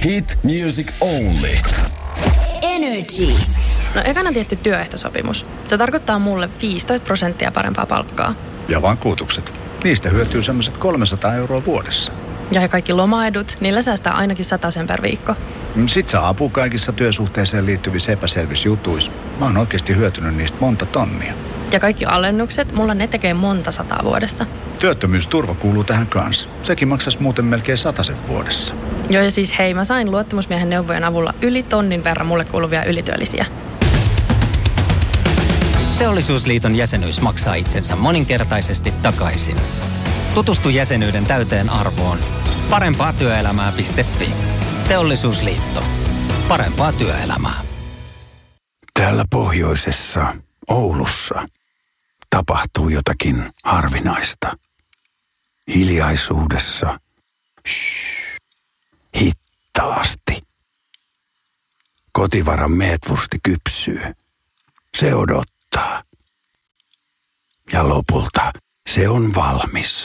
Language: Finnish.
Hit music only. Energy. No ekana tietty työehtosopimus. Se tarkoittaa mulle 15% parempaa palkkaa. Ja vakuutukset. Niistä hyötyy semmoiset 300 € vuodessa. Ja kaikki lomaedut, niillä säästää ainakin 100 per viikko. Sit saa apua kaikissa työsuhteeseen liittyvissä epäselvissä jutuissa. Mä oon oikeasti hyötynyt niistä monta tonnia. Ja kaikki alennukset, mulla ne tekee monta 100 vuodessa. Työttömyysturva kuuluu tähän kanssa. Sekin maksaisi muuten melkein 100 vuodessa. Joo ja siis hei, mä sain luottamusmiehen neuvojen avulla yli 1 verran mulle kuuluvia ylityöllisiä. Teollisuusliiton jäsenyys maksaa itsensä moninkertaisesti takaisin. Tutustu jäsenyyden täyteen arvoon. Parempaatyöelämää.fi. Teollisuusliitto. Parempaa työelämää. Täällä pohjoisessa Oulussa tapahtuu jotakin harvinaista. Hiljaisuudessa. Hittaasti. Kotivaran meetvursti kypsyy. Se odottaa. Ja lopulta se on valmis.